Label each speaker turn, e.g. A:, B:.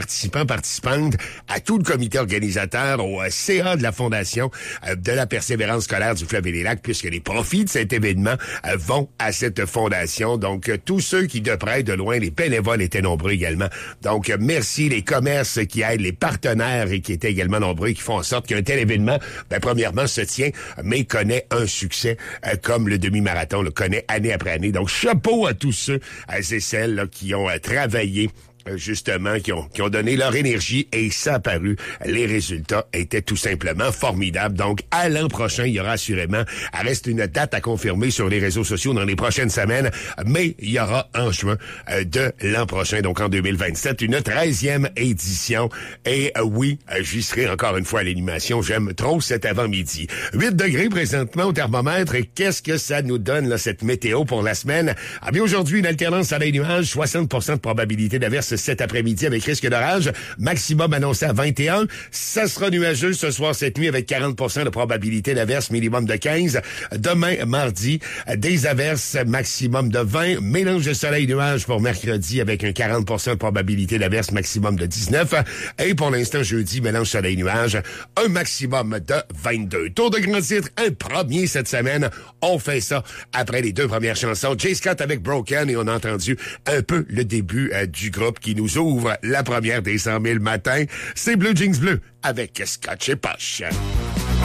A: participantes, à tout le comité organisateur, au CA de la Fondation de la persévérance scolaire du Fleuve et des Lacs, puisque les profits de cet événement vont à cette fondation. Donc, tous ceux qui, de près, de loin, les bénévoles étaient nombreux également. Donc, merci les commerces qui aident, les partenaires et qui étaient également nombreux, qui font en sorte qu'un tel événement, premièrement, se tient, mais connaît un succès comme le demi-marathon le connaît année après année. Donc, chapeau à tous ceux et celles là, qui ont travaillé justement, qui ont donné leur énergie et ça a paru. Les résultats étaient tout simplement formidables. Donc, à l'an prochain, il y aura assurément, reste une date à confirmer sur les réseaux sociaux dans les prochaines semaines, mais il y aura en juin de l'an prochain, donc en 2027, une 13e édition. Et oui, j'y serai encore une fois à l'animation. J'aime trop cet avant-midi. 8 degrés présentement au thermomètre. Et qu'est-ce que ça nous donne, là, cette météo pour la semaine? Ah bien, aujourd'hui, une alternance à nuages, 60% de probabilité d'averse cet après-midi avec risque d'orage. Maximum annoncé à 21. Ça sera nuageux ce soir, cette nuit, avec 40% de probabilité d'averse, minimum de 15. Demain, mardi, des averses, maximum de 20. Mélange de soleil-nuage pour mercredi avec un 40% de probabilité d'averse, maximum de 19. Et pour l'instant, jeudi, mélange soleil-nuage, un maximum de 22. Tour de grand titre, un premier cette semaine. On fait ça après les deux premières chansons. Jay Scott avec Broken, et on a entendu un peu le début du groupe qui nous ouvre la première des 100 000 matins. C'est Blue Jeans Bleu avec Scotch et Poche.